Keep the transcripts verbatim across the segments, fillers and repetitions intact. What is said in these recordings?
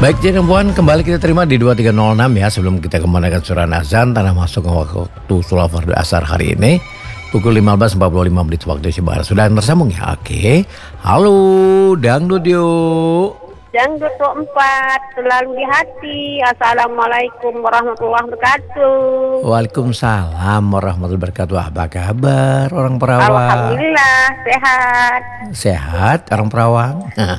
Baik, jadi puan kembali kita terima di dua tiga nol enam ya. Sebelum kita kembalikan suara azan, tanah masuk ke waktu sholat fardu asar hari ini pukul lima belas empat puluh lima menit waktu Indonesia Barat. Sudah tersambung ya? Oke. Halo, dangdut yuk. Dangdut empat selalu di hati. Assalamualaikum warahmatullahi wabarakatuh. Waalaikumsalam warahmatullahi wabarakatuh. Apa kabar orang Perawang? Alhamdulillah sehat. Sehat orang Perawang.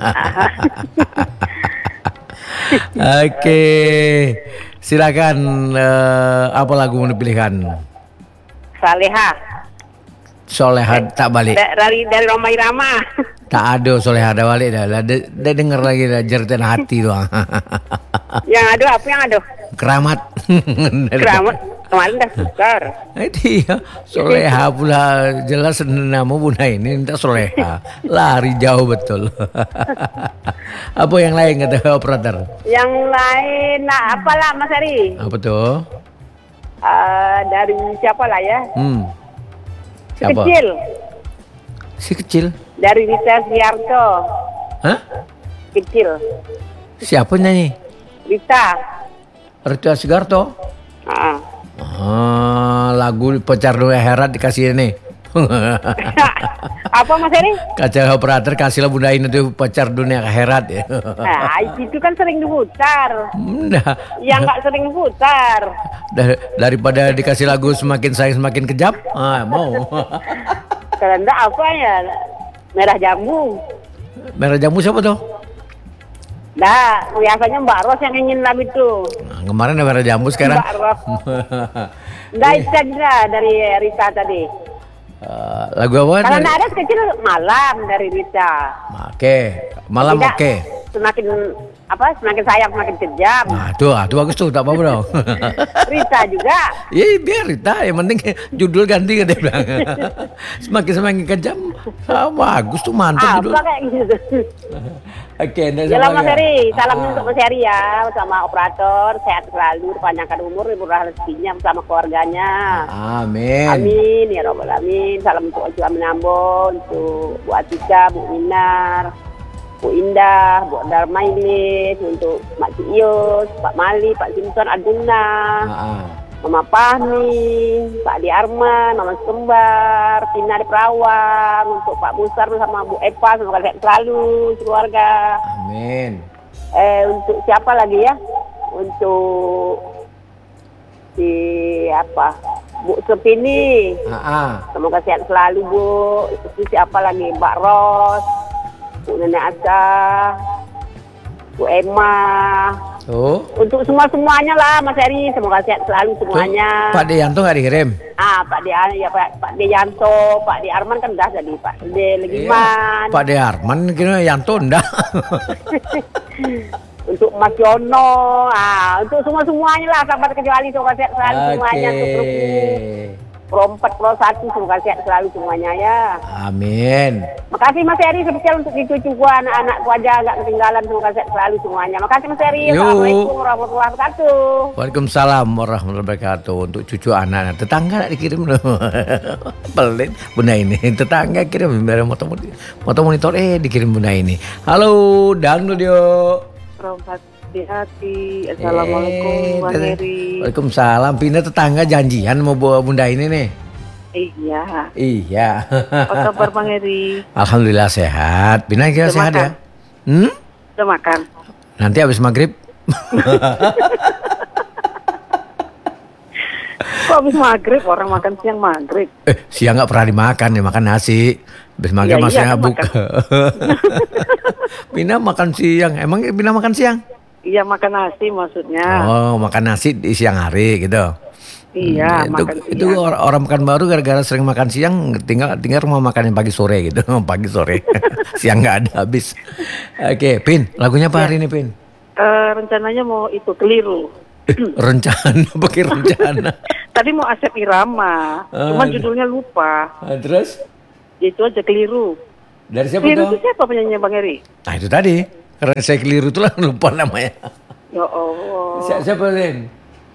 Oke, silakan. Uh, apa lagu mau dipilihkan? Saleha. Soleha tak balik. Da- dari dari Roma Irama. Tak ada Soleha ada balik dah. Dia, dia denger lagi dah jeritan hati doang. Yang ada apa yang ada? Keramat. Keramat. Kemarin dah sukar. Iya, Soleha pula jelas nama bunda ini minta Soleha. Lari jauh betul. Apa yang lain kata operator? Yang lain, nah apalah Mas Heri? Apa tuh? Uh, dari siapa lah ya? Hmm. Si Siapa? kecil. Si kecil. Dari Rita Siarto. Hah? Kecil. Siapa nyanyi? Rita. Rita Sigarto. Ah. Ah, lagu Pacar Dunia Herat dikasih ini. Apa Mas Heri? Kaca operator kasihlah bunda ini tuh Pacar Dunia Herat ya. Nah, itu kan sering diputar. Nah, Yang nggak sering diputar. dar- daripada dikasih lagu Semakin Sayang Semakin Kejam, ah, mau. Kalau enggak apa ya? Merah jambu. Merah Jambu siapa tuh? Nah, biasanya Mbak Ros yang ingin lagu itu. Nah, kemarin ada Merah Jambu sekarang. Mbak Ros. Dari Chandra dari Rita tadi. Eh, lagu apa? Kalau dari- nggak ada kecil malam dari Rita. Oke, malam Tidak, oke. Semakin apa? Semakin sayang semakin kejam. Nah, tuh, ah, tuh bagus tuh, tak apa-apa dong. Rita juga. Iya, biar Rita, yang penting judul ganti kan dia bilang. Semakin semakin kejam, ah, bagus tuh, mantap judul. Apa kayak gitu. Oke, dan Yalah sama Mas ya. Heri, salam Ah. untuk Mas Heri ya, sama operator, sehat selalu, panjangkan umur, murah rezekinya bersama keluarganya. Amin. Amin ya robbal alamin. Salam untuk Ojo Amin Ambo, untuk Bu Atika, Bu Minar, Bu Indah, Bu Darmailis, untuk Mak Cius, Pak Mali, Pak Simpson, Aduna, Ah, ah. Mama Fahmi, Pak Di Arman, Mama Kembar, Tina di Perawang, untuk Pak Busar sama Bu Epa, semoga sehat selalu keluarga. Amin. Eh untuk siapa lagi ya? Untuk si apa? Bu Sepini. Ah, ah. Semoga sehat selalu Bu. Itu siapa lagi? Mbak Ros, Bu Nenek Asa, Bu Emma. Tuh. Untuk semua-semuanya lah Mas Heri. Semoga sehat selalu Tuh, semuanya. Pak Deyanto nggak dikirim? Ah Pak De ya Pak, Pak Deyanto, Pak De Arman kan udah tadi Pak De Legiman. Pak De Arman kira Yanto enggak. Untuk Mas Yono, ah, untuk semua-semuanya lah, tanpa terkecuali, semoga sehat selalu semuanya. Untuk grup Pro empat, Pro satu, semoga sehat selalu semuanya ya. Amin. Makasih Mas Heri, spesial untuk cucu-cucu anak-anakku aja agak ketinggalan, semoga sehat selalu semuanya. Makasih Mas Heri, Yuk. Assalamualaikum warahmatullahi wabarakatuh. Waalaikumsalam warahmatullahi wabarakatuh. Untuk cucu anak, tetangga nak dikirim loh. Pelit bunda ini. Tetangga kirim biar motor motor monitor eh dikirim bunda ini. Halo, dangdut yuk. Rompat di hati. Assalamualaikum Bang Eh, Heri. Waalaikumsalam. Pindah tetangga janjian mau bawa bunda ini nih. Iya. Iya. Apa kabar Bang Heri? Alhamdulillah sehat. Pindah kira Udah sehat makan? ya? Hmm? Udah makan? Nanti habis maghrib. Kok habis maghrib orang makan siang maghrib? Eh, siang nggak pernah dimakan ya, makan nasi. Habis maghrib Iya, maksudnya iya, aku buka. Pina makan siang. Emang Pina makan siang? Iya makan nasi maksudnya. Oh, makan nasi di siang hari gitu. Iya Hmm, itu, makan itu siang. or- orang makan baru gara-gara sering makan siang, tinggal tinggal rumah makan yang pagi sore gitu. Pagi sore. Siang nggak ada habis. Oke, Pin, lagunya apa hari ini, Pin? Eh, rencananya mau itu keliru. Eh, rencana, pakai rencana. Tadi mau Asep Irama, Ah, cuman aduh. judulnya lupa. Ah, terus Itu aja keliru. dari siapa Keliru tuh? itu siapa penyanyinya Bang Heri? Nah itu tadi. Karena saya keliru itulah lupa namanya. Ya Allah. Si- Siapa Lin?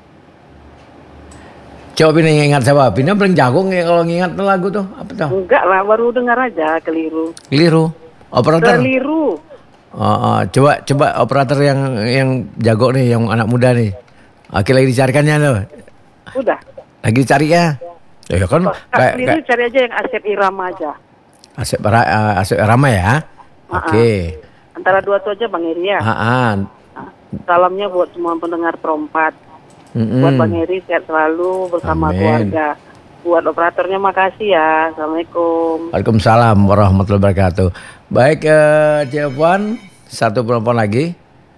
Coba Pina ingat siapa? Pina paling jago nge- kalau ngingat lagu tuh apa tuh? Enggak lah, baru dengar aja keliru. Keliru. Operator. Keliru. Oh, oh, coba coba operator yang yang jago nih, yang anak muda nih. Oke, lagi dicarikannya loh. Udah. Lagi dicari ya. Ya kan Oh, Kak sendiri cari aja yang Asep Irama aja. Asep uh, Asep Rama ya. Oke. Okay. Antara dua itu aja Bang Eri ya. Heeh. Salamnya buat semua pendengar Perompat. Mm-mm. Buat Bang Eri sehat selalu bersama Amin. keluarga. Buat operatornya makasih ya. Assalamualaikum. Waalaikumsalam warahmatullahi wabarakatuh. Baik, uh, Cik Puan, satu perempuan lagi.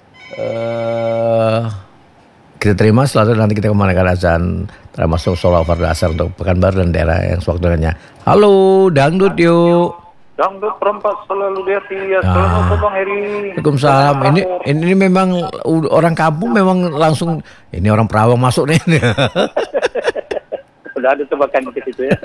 Uh, kita terima selalu, nanti kita kemanakan azan termasuk sholat fardu asar untuk Pekanbaru dan daerah yang sewaktu-waktunya. Halo, dangdut yuk. Dangdut Perempat selalu di hati. Assalamualaikum Bang Heri. Waalaikumsalam. Ini, ini ini memang orang kampung memang langsung ini orang Perawang masuk nih. Udah ada tebakan ke situ ya.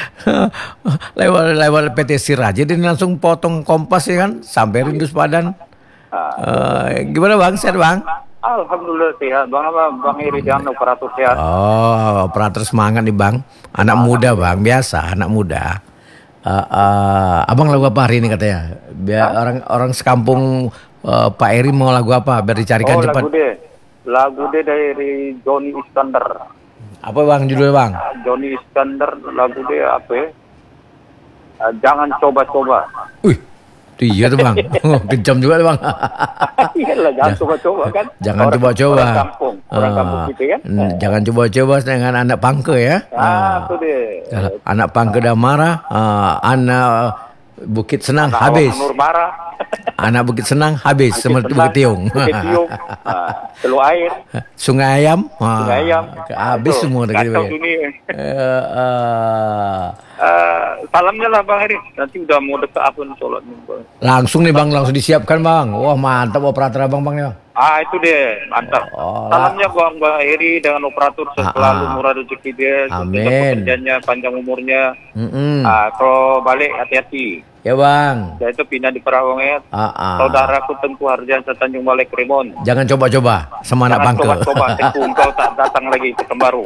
lewat lewat P T Siraja dia langsung potong Kompas ya kan sampai Rindu Sepadan. Uh, gimana Bang? Sehat Bang? Alhamdulillah sehat. Bang apa? Bang Heri jangan operator sehat. Oh, operator semangat nih Bang. Anak muda Bang, biasa anak muda. Uh, uh, abang lagu apa hari ini katanya? Biar Hah? orang orang sekampung uh, Pak Eri mau lagu apa biar dicarikan oh, cepat. Lagu deh, lagu deh dari Johnny Iskandar. Apa Bang judulnya Bang? Johnny Iskandar lagu deh apa? Ya? Uh, jangan coba-coba. Wih, itu iya tuh Bang. Kejam juga tuh Bang. Iyalah jangan coba-coba kan. Jangan orang, coba-coba. Orang kampung, orang uh, kampung gitu kan. Jangan coba-coba dengan anak pangke ya. Ah, itu deh. Anak pangke dah marah, uh, anak Bukit Senang anak habis. Nur marah. Anak Bukit Senang habis seperti Bukit Tiung. Bukit Tiung. Uh, Telur air. Sungai Ayam. Sungai Ayam. Habis semua gitu. Kacau dunia. Uh, uh, Uh, salamnya lah Bang Heri. Nanti udah mau dekat apa sholat nih Bang. Langsung nih Bang, langsung disiapkan Bang. Wah mantap operator Abang Bang ya. Ah itu deh, mantap. Oh, salamnya Bang Bang Heri dengan operator selalu ah, murah rezeki dia. Amin. Pekerjaannya panjang umurnya. Mm-mm. Ah, kalau balik hati-hati. Ya Bang. Saya itu pindah di Perawang ya. Ah, ah. Saudaraku Tengku Harjansa Tanjung Balai Kerimun. Jangan coba-coba sama anak pangke. Jangan coba-coba, Tengku engkau tak datang lagi ke Pekanbaru.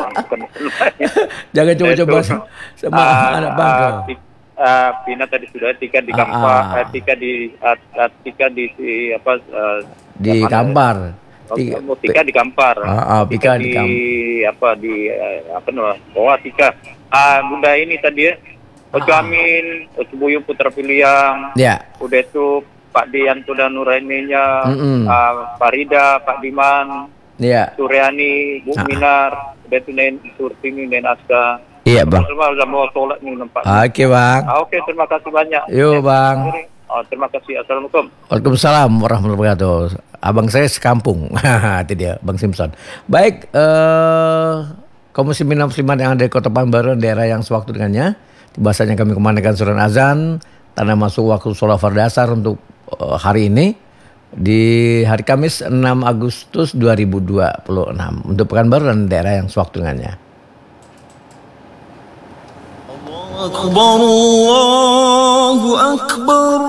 Jangan coba-coba sama uh, anak pangke. Uh, uh, Pina tadi sudah Tika di Kampar, ah, ah. Tika di uh, Tika di, di apa uh, di Kampar. Tika, Tika di Kampar. Ah, ah, Tika, Tika di, di apa di uh, apa namanya? Oh, Tika. Ah, uh, Bunda ini tadi ya. Ojo Amin, Ojo Buyung Putra Piliang. Ya. Udah itu Pak Dianto dan Nuraininya, mm -mm. uh, Farida, Pak Diman, ya. Suryani, Bu ah. Minar, udah itu Nen Surtini, Nen Aska. Iya Bang. Semua udah mau sholat nih nampak. Oke Bang. Ah, Oke, terima kasih banyak. Yuk Bang. Oh, terima kasih. Assalamualaikum. Waalaikumsalam warahmatullahi wabarakatuh. Abang saya sekampung. Itu dia Bang Simpson. Baik, uh, kaum muslimin dan muslimat yang ada di Kota Pekanbaru dan daerah yang sewaktu dengannya. Bahasanya kami kumandangkan surah azan tanda masuk waktu sholat fardu asar untuk uh, hari ini di hari Kamis enam Agustus dua ribu dua puluh enam untuk Pekanbaru dan daerah yang sewaktu dengannya. Allahu Akbar, Allahu Akbar.